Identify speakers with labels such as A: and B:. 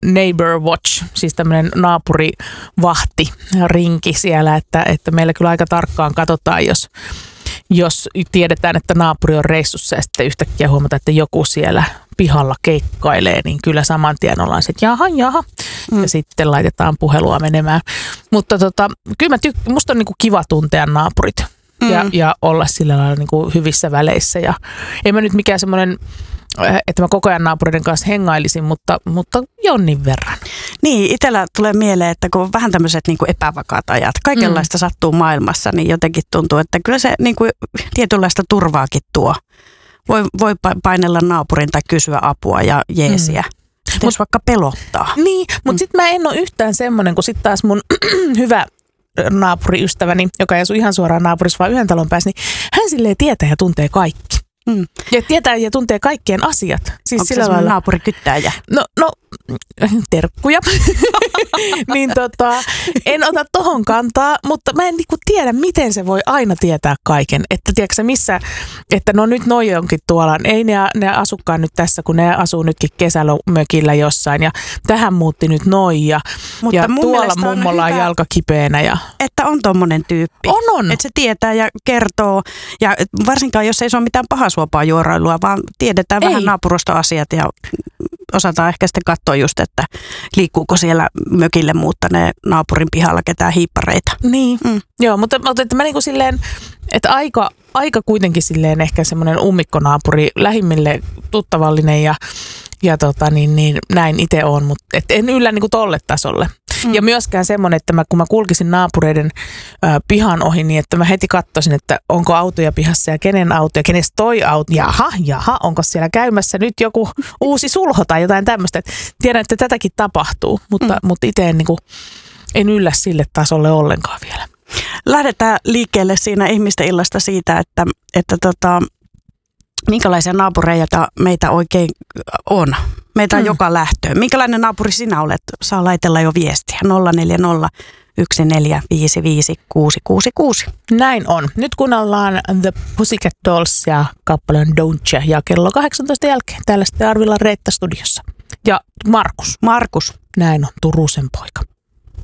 A: neighbor watch, siis tämmöinen naapurivahti rinki siellä, että meillä kyllä aika tarkkaan katsotaan, jos tiedetään, että naapuri on reissussa ja sitten yhtäkkiä huomata, että joku siellä pihalla keikkailee, niin kyllä saman tien ollaan se, että jaha. Ja sitten laitetaan puhelua menemään. Mutta kyllä musta on niinku kiva tuntea naapurit ja olla sillä lailla niinku hyvissä väleissä. Ja en mä nyt mikään semmoinen, että mä koko ajan naapureiden kanssa hengailisin, mutta jonnin verran.
B: Niin, itsellä tulee mieleen, että kun on vähän tämmöiset niin kuin epävakaat ajat, kaikenlaista sattuu maailmassa, niin jotenkin tuntuu, että kyllä se niin kuin tietynlaista turvaakin tuo. Voi painella naapurin tai kysyä apua ja jeesiä. Jos vaikka pelottaa.
A: Niin, mutta sitten mä en ole yhtään semmoinen, kun sitten taas mun hyvä naapuriystäväni, joka ei asu ihan suoraan naapurissa, vaan yhden talon päässä, niin hän silleen tietää ja tuntee kaikki. Ja tietää ja tuntee kaikkien asiat. Siis
B: onko sillä se naapurikyttäjä?
A: No, terkkuja. Niin en ota tohon kantaa, mutta mä en niinku tiedä, miten se voi aina tietää kaiken. Että tiedätkö missä, että no nyt noi onkin tuolla, ei ne asukaan nyt tässä, kun ne asuu nytkin kesälomökillä jossain. Ja tähän muutti nyt noi ja tuolla mummolla on jalka kipeänä.
B: Että on tommonen tyyppi.
A: On.
B: Että se tietää ja kertoo. Ja varsinkaan, jos ei se ole mitään pahasuopaa juorailua, vaan tiedetään vähän naapurustoasiat ja osataan ehkä sitten katsoa just, että liikkuuko siellä mökille muuttaneen naapurin pihalla ketään hiippareita.
A: Niin, joo, mutta että mä niinku silleen, että aika kuitenkin silleen ehkä semmoinen ummikkonaapuri, lähimmille tuttavallinen ja näin itse on, mutta en yllä niinku tolle tasolle. Ja myöskään semmoinen, että kun mä kulkisin naapureiden pihan ohi, niin että mä heti katsoisin, että onko autoja pihassa ja kenen auto ja kenestä toi auto. Jaha, onko siellä käymässä nyt joku uusi sulho tai jotain tämmöistä. Tiedän, että tätäkin tapahtuu, mutta itse en yllä sille tasolle ollenkaan vielä.
B: Lähdetään liikkeelle siinä ihmisten illasta siitä, että minkälaisia naapureita meitä oikein on. Meitä on joka lähtöön. Minkälainen naapuri sinä olet? Saa laitella jo viestiä. 040 1455 666.
A: Näin on. Nyt kuunnellaan The Pussycat Dolls ja kappaleen Don't ja kello 18 jälkeen. Täällä sitten Arvilla Reetta studiossa. Ja Markus.
B: Markus.
A: Näin on, Turusen poika.